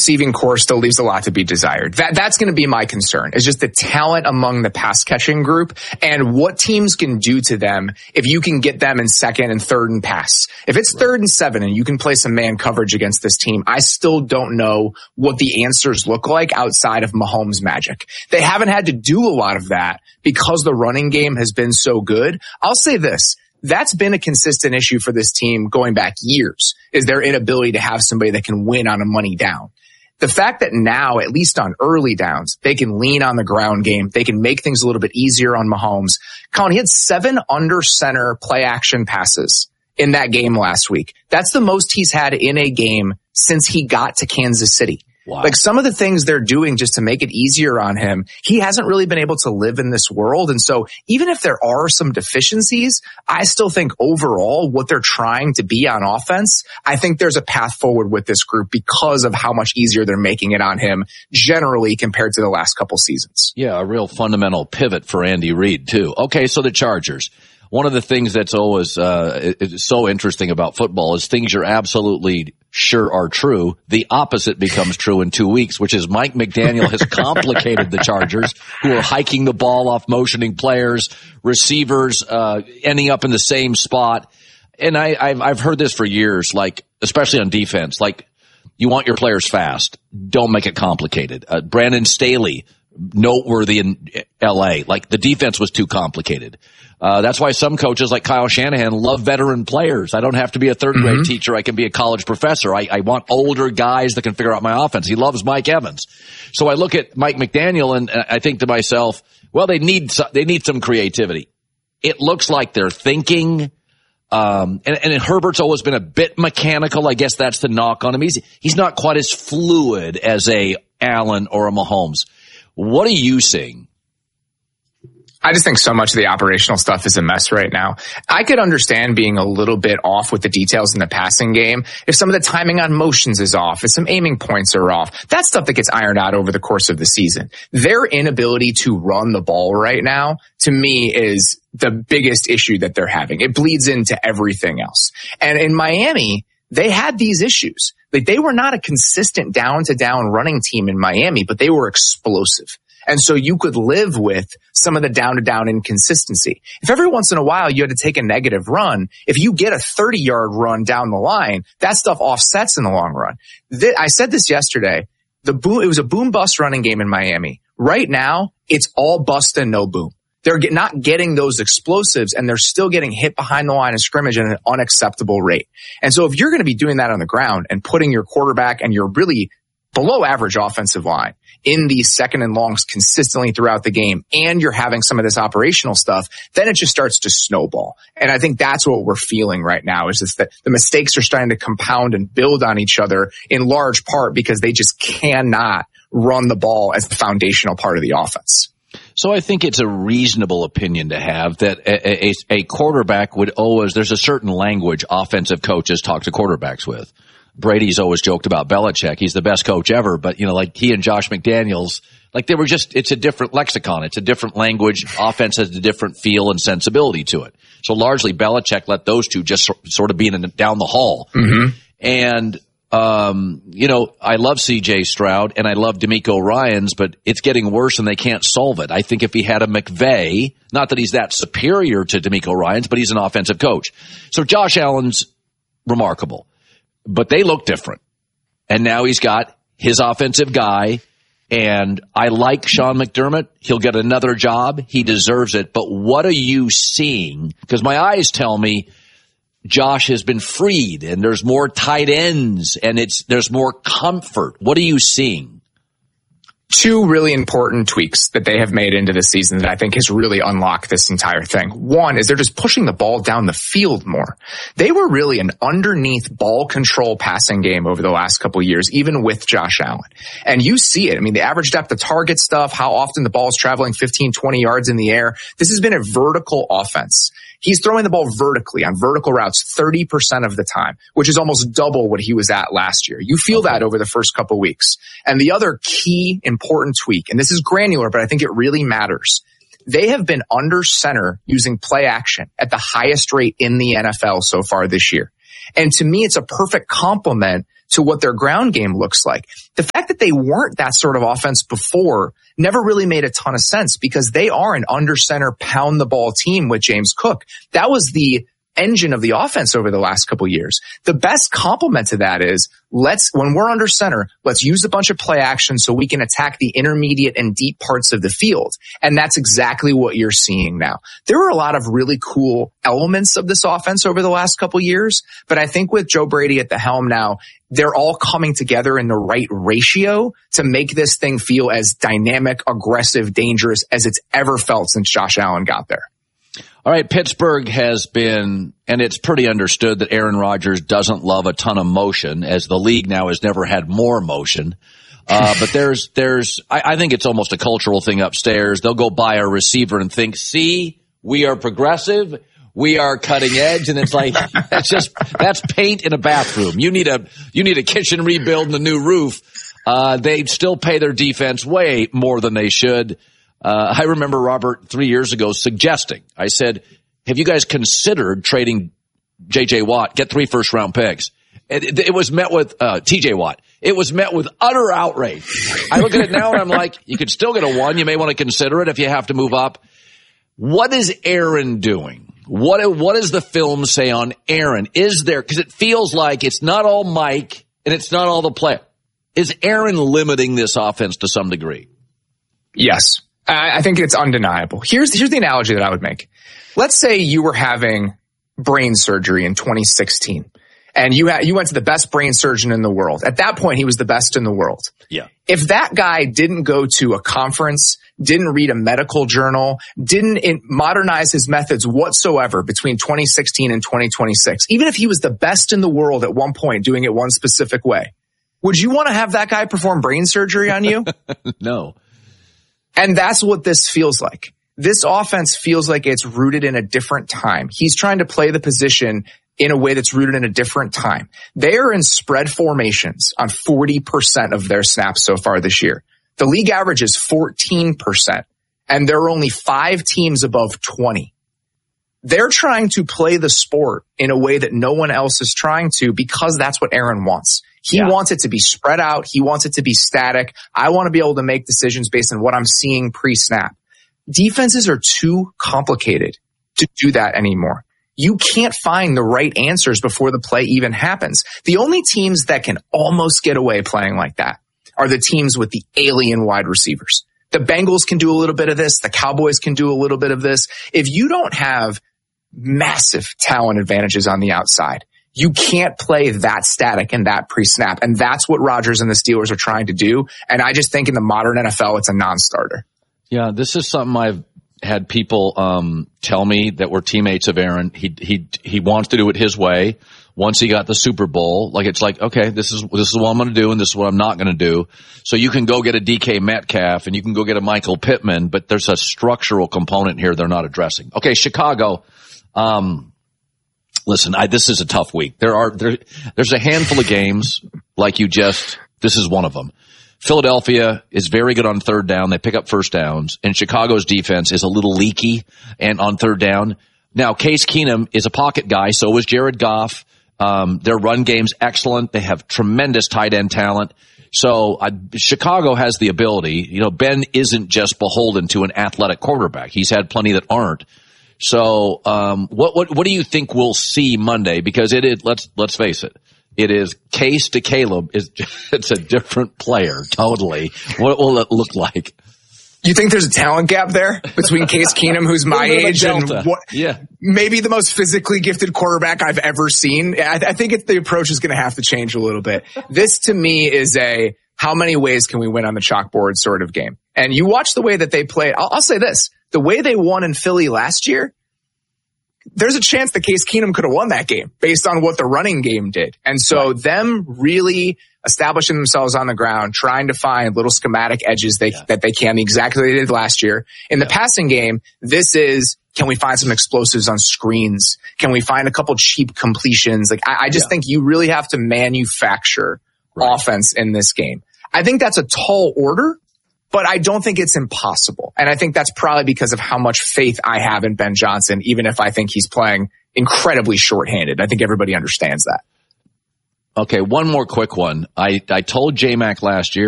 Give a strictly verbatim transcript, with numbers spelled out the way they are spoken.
receiving core still leaves a lot to be desired. That that's going to be my concern, is just the talent among the pass catching group and what teams can do to them if you can get them in second and third and pass. If it's third and seven and you can play some man coverage against this team, I still don't know what the answers look like outside of Mahomes magic. They haven't had to do a lot of that because the running game has been so good. I'll say this. That's been a consistent issue for this team going back years, is their inability to have somebody that can win on a money down. The fact that now, at least on early downs, they can lean on the ground game. They can make things a little bit easier on Mahomes. Colin, he had seven under center play action passes in that game last week. That's the most he's had in a game since he got to Kansas City. Wow. Like some of the things they're doing just to make it easier on him, he hasn't really been able to live in this world. And so even if there are some deficiencies, I still think overall what they're trying to be on offense, I think there's a path forward with this group because of how much easier they're making it on him generally compared to the last couple seasons. Yeah, a real fundamental pivot for Andy Reid too. Okay, so the Chargers. One of the things that's always uh, is so interesting about football is things you're absolutely sure are true. The opposite becomes true in two weeks, which is Mike McDaniel has complicated the Chargers, who are hiking the ball off motioning players, receivers uh, ending up in the same spot. And I, I've, I've heard this for years, like especially on defense, like you want your players fast. Don't make it complicated. Uh, Brandon Staley, noteworthy in L A, like the defense was too complicated. Uh, that's why some coaches like Kyle Shanahan love veteran players. I don't have to be a third grade mm-hmm. teacher. I can be a college professor. I, I want older guys that can figure out my offense. He loves Mike Evans. So I look at Mike McDaniel and I think to myself, well, they need, they need some creativity. It looks like they're thinking, um, and, and Herbert's always been a bit mechanical. I guess that's the knock on him. He's, he's not quite as fluid as a Allen or a Mahomes. What are you seeing? I just think so much of the operational stuff is a mess right now. I could understand being a little bit off with the details in the passing game if some of the timing on motions is off, if some aiming points are off. That's stuff that gets ironed out over the course of the season. Their inability to run the ball right now, to me, is the biggest issue that they're having. It bleeds into everything else. And in Miami, they had these issues. Like, they were not a consistent down-to-down running team in Miami, but they were explosive. And so you could live with some of the down-to-down inconsistency. If every once in a while you had to take a negative run, if you get a thirty-yard run down the line, that stuff offsets in the long run. Th- I said this yesterday. The boom, it was a boom-bust running game in Miami. Right now, it's all bust and no boom. They're get, not getting those explosives, and they're still getting hit behind the line of scrimmage at an unacceptable rate. And so if you're going to be doing that on the ground and putting your quarterback and your really below average offensive line in these second and longs consistently throughout the game, and you're having some of this operational stuff, then it just starts to snowball. And I think that's what we're feeling right now, is just that the mistakes are starting to compound and build on each other in large part because they just cannot run the ball as the foundational part of the offense. So I think it's a reasonable opinion to have that a, a, a quarterback would always, there's a certain language offensive coaches talk to quarterbacks with. Brady's always joked about Belichick. He's the best coach ever, but you know, like he and Josh McDaniels, like they were just, it's a different lexicon. It's a different language. Offense has a different feel and sensibility to it. So largely Belichick let those two just sort of be in down the hall. Mm-hmm. And, um, you know, I love C J Stroud and I love DeMeco Ryans, but it's getting worse and they can't solve it. I think if he had a McVay, not that he's that superior to DeMeco Ryans, but he's an offensive coach. So Josh Allen's remarkable. But they look different. And now he's got his offensive guy. And I like Sean McDermott. He'll get another job. He deserves it. But what are you seeing? Because my eyes tell me Josh has been freed and there's more tight ends and it's there's more comfort. What are you seeing? Two really important tweaks that they have made into this season that I think has really unlocked this entire thing. One is they're just pushing the ball down the field more. They were really an underneath ball control passing game over the last couple of years, even with Josh Allen. And you see it. I mean, the average depth of target stuff, how often the ball is traveling fifteen, twenty yards in the air. This has been a vertical offense. He's throwing the ball vertically on vertical routes thirty percent of the time, which is almost double what he was at last year. You feel that over the first couple weeks. And the other key important tweak, and this is granular, but I think it really matters. They have been under center using play action at the highest rate in the N F L so far this year. And to me, it's a perfect complement to what their ground game looks like. The fact that they weren't that sort of offense before never really made a ton of sense because they are an under center pound the ball team with James Cook. That was the engine of the offense over the last couple of years. The best complement to that is let's, when we're under center, let's use a bunch of play action so we can attack the intermediate and deep parts of the field. And that's exactly what you're seeing now. There were a lot of really cool elements of this offense over the last couple of years, but I think with Joe Brady at the helm now, they're all coming together in the right ratio to make this thing feel as dynamic, aggressive, dangerous as it's ever felt since Josh Allen got there. All right, Pittsburgh has been, and it's pretty understood that Aaron Rodgers doesn't love a ton of motion, as the league now has never had more motion. Uh, but there's, there's, I, I think it's almost a cultural thing upstairs. They'll go buy a receiver and think, see, we are progressive, we are cutting edge, and it's like, that's just, that's paint in a bathroom. You need a, you need a kitchen rebuild and a new roof. Uh, they still pay their defense way more than they should. Uh, I remember Robert three years ago suggesting, I said, have you guys considered trading J J Watt, get three first round picks? It, it was met with, uh, T J Watt. It was met with utter outrage. I look at it now and I'm like, you could still get a one. You may want to consider it if you have to move up. What is Aaron doing? What, what does the film say on Aaron? Is there, cause it feels like it's not all Mike and it's not all the play. Is Aaron limiting this offense to some degree? Yes. I think it's undeniable. Here's, here's the analogy that I would make. Let's say you were having brain surgery in twenty sixteen and you had, you went to the best brain surgeon in the world. At that point, he was the best in the world. Yeah. If that guy didn't go to a conference, didn't read a medical journal, didn't in, modernize his methods whatsoever between twenty sixteen and twenty twenty-six, even if he was the best in the world at one point doing it one specific way, would you want to have that guy perform brain surgery on you? No. And that's what this feels like. This offense feels like it's rooted in a different time. He's trying to play the position in a way that's rooted in a different time. They are in spread formations on forty percent of their snaps so far this year. The league average is fourteen percent, and there are only five teams above twenty. They're trying to play the sport in a way that no one else is trying to because that's what Aaron wants. He yeah. wants it to be spread out. He wants it to be static. I want to be able to make decisions based on what I'm seeing pre-snap. Defenses are too complicated to do that anymore. You can't find the right answers before the play even happens. The only teams that can almost get away playing like that are the teams with the alien wide receivers. The Bengals can do a little bit of this. The Cowboys can do a little bit of this. If you don't have massive talent advantages on the outside, you can't play that static and that pre-snap. And that's what Rodgers and the Steelers are trying to do. And I just think in the modern N F L, it's a non-starter. Yeah, this is something I've had people um tell me that were teammates of Aaron. He he he wants to do it his way. Once he got the Super Bowl, like it's like, okay, this is this is what I'm going to do and this is what I'm not going to do. So you can go get a D K Metcalf and you can go get a Michael Pittman, but there's a structural component here they're not addressing. Okay, Chicago. Um Listen, I, this is a tough week. There are, there, there's a handful of games like you just, this is one of them. Philadelphia is very good on third down. They pick up first downs, and Chicago's defense is a little leaky and on third down. Now, Case Keenum is a pocket guy. So is Jared Goff. Um, their run game's excellent. They have tremendous tight end talent. So uh, Chicago has the ability, you know, Ben isn't just beholden to an athletic quarterback. He's had plenty that aren't. So, um, what, what, what do you think we'll see Monday? Because it is, let's, let's face it. It is Case to Caleb. Is it's a different player. Totally. What will it look like? You think there's a talent gap there between Case Keenum, who's my age, and what, yeah. maybe the most physically gifted quarterback I've ever seen? I, I think it, the approach is going to have to change a little bit. This to me is a, how many ways can we win on the chalkboard sort of game? And you watch the way that they played. I'll, I'll say this. The way they won in Philly last year, there's a chance that Case Keenum could have won that game based on what the running game did. And so right. them really establishing themselves on the ground, trying to find little schematic edges they, yeah. that they can, exactly they did last year. In yeah. the passing game, this is, can we find some explosives on screens? Can we find a couple cheap completions? Like, I, I just yeah. think you really have to manufacture right. offense in this game. I think that's a tall order. But I don't think it's impossible. And I think that's probably because of how much faith I have in Ben Johnson, even if I think he's playing incredibly shorthanded. I think everybody understands that. Okay, one more quick one. I, I told J-Mac last year